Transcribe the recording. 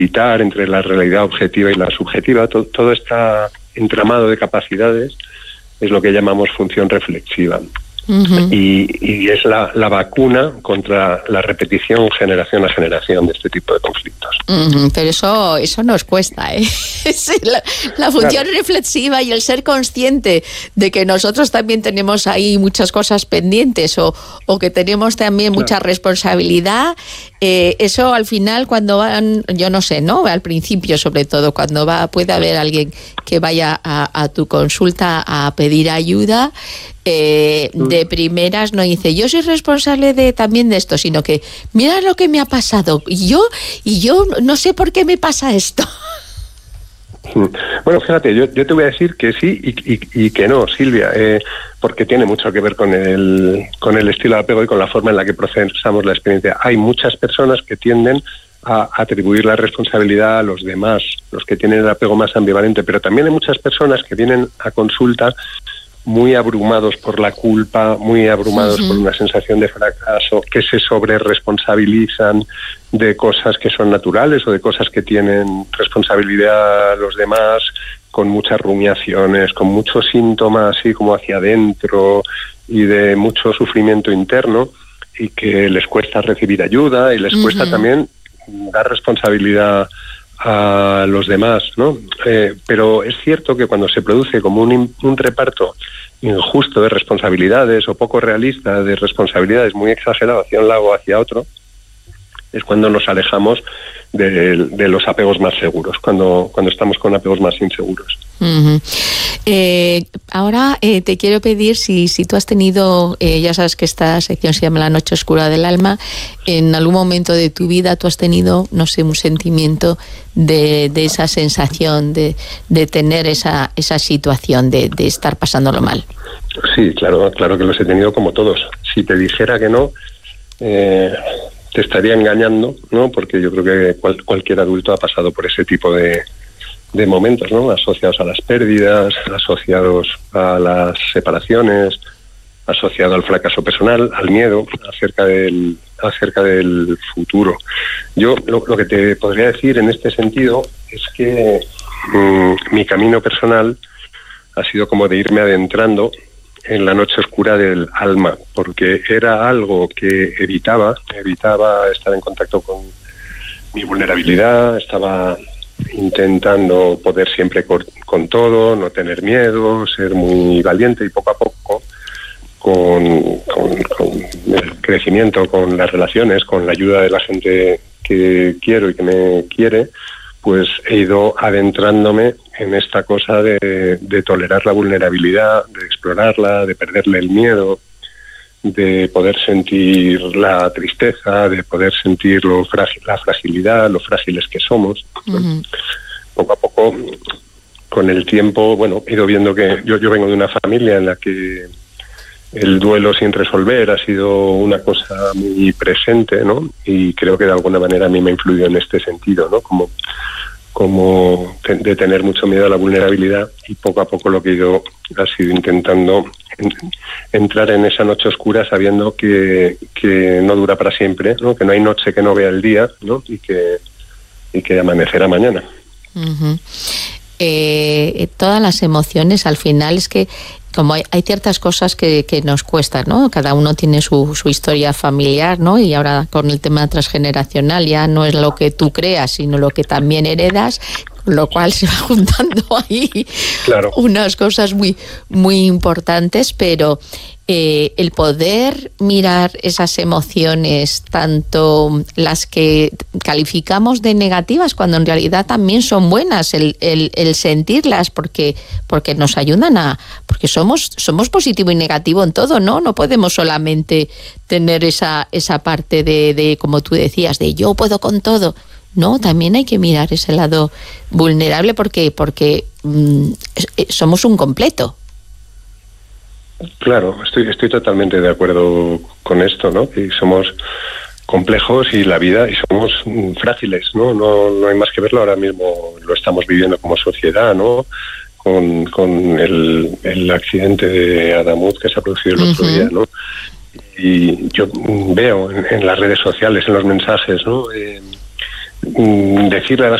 transitar entre la realidad objetiva y la subjetiva. Todo este entramado de capacidades es lo que llamamos función reflexiva. Uh-huh. Y es la vacuna contra la repetición generación a generación de este tipo de conflictos. Uh-huh. Pero eso nos cuesta, ¿eh? La función reflexiva y el ser consciente de que nosotros también tenemos ahí muchas cosas pendientes o que tenemos también mucha responsabilidad. Eso al final cuando van, yo no sé, ¿no? Al principio sobre todo, cuando puede haber alguien que vaya a tu consulta a pedir ayuda, de primeras no dice yo soy responsable también de esto, sino que mira lo que me ha pasado y yo no sé por qué me pasa esto. Bueno, fíjate, yo te voy a decir que sí y que no, Silvia, porque tiene mucho que ver con el estilo de apego y con la forma en la que procesamos la experiencia. Hay muchas personas que tienden a atribuir la responsabilidad a los demás, los que tienen el apego más ambivalente, pero también hay muchas personas que vienen a consulta muy abrumados por la culpa, muy abrumados por una sensación de fracaso, que se sobreresponsabilizan de cosas que son naturales o de cosas que tienen responsabilidad los demás, con muchas rumiaciones, con muchos síntomas así como hacia adentro y de mucho sufrimiento interno, y que les cuesta recibir ayuda y les cuesta también dar responsabilidad a los demás, ¿no? Pero es cierto que cuando se produce como un reparto injusto de responsabilidades o poco realista de responsabilidades, muy exagerado hacia un lado o hacia otro, es cuando nos alejamos de los apegos más seguros, cuando estamos con apegos más inseguros. Uh-huh. Ahora te quiero pedir si tú has tenido, ya sabes que esta sección se llama La Noche Oscura del Alma, en algún momento de tu vida tú has tenido, no sé, un sentimiento de esa sensación de tener esa situación de estar pasándolo mal. Sí, claro que los he tenido como todos. Si te dijera que no, te estaría engañando, ¿no? Porque yo creo que cualquier adulto ha pasado por ese tipo de momentos, ¿no? Asociados a las pérdidas, asociados a las separaciones, asociado al fracaso personal, al miedo acerca del futuro. Yo lo que te podría decir en este sentido es que mi camino personal ha sido como de irme adentrando en la noche oscura del alma, porque era algo que evitaba estar en contacto con mi vulnerabilidad, estaba intentando poder siempre con todo, no tener miedo, ser muy valiente, y poco a poco, con el crecimiento, con las relaciones, con la ayuda de la gente que quiero y que me quiere, pues he ido adentrándome en esta cosa de tolerar la vulnerabilidad, de explorarla, de perderle el miedo, de poder sentir la tristeza, de poder sentir la fragilidad, lo frágiles que somos. Uh-huh. Poco a poco, con el tiempo, bueno, he ido viendo que yo vengo de una familia en la que el duelo sin resolver ha sido una cosa muy presente, ¿no? Y creo que de alguna manera a mí me ha influido en este sentido, ¿no? Como de tener mucho miedo a la vulnerabilidad, y poco a poco lo que he ido ha sido intentando entrar en esa noche oscura sabiendo que no dura para siempre, ¿no? Que no hay noche que no vea el día, ¿no? Y que amanecerá mañana. Uh-huh. Todas las emociones al final es que como hay ciertas cosas que nos cuestan, ¿no? Cada uno tiene su historia familiar, ¿no? Y ahora con el tema transgeneracional ya no es lo que tú creas, sino lo que también heredas, lo cual se va juntando ahí unas cosas muy, muy importantes, pero el poder mirar esas emociones, tanto las que calificamos de negativas, cuando en realidad también son buenas, el sentirlas, porque nos ayudan porque somos positivo y negativo en todo, ¿no? No podemos solamente tener esa parte de, como tú decías, de yo puedo con todo. No, también hay que mirar ese lado vulnerable porque somos un completo. Claro, estoy totalmente de acuerdo con esto, ¿no? Que somos complejos y la vida, y somos frágiles, ¿no? No hay más que verlo, ahora mismo lo estamos viviendo como sociedad, ¿no? Con el accidente de Adamuz que se ha producido el otro día, ¿no? Y yo veo en las redes sociales, en los mensajes, ¿no? decirle a la